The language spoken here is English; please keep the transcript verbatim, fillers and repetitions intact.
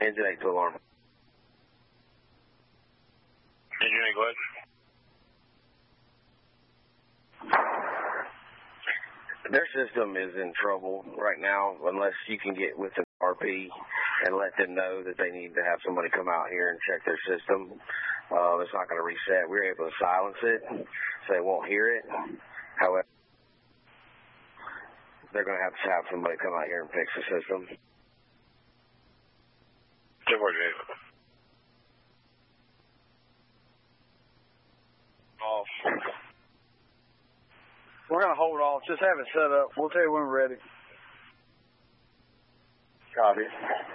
Engine eight to alarm. Engine eight, go ahead. Their system is in trouble right now unless you can get with the R P and let them know that they need to have somebody come out here and check their system. Uh, it's not going to reset. We were able to silence it so they won't hear it. However, they're going to have to have somebody come out here and fix the system. ten four, Jay. Off. We're going to hold off. Just have it set up. We'll tell you when we're ready. Copy.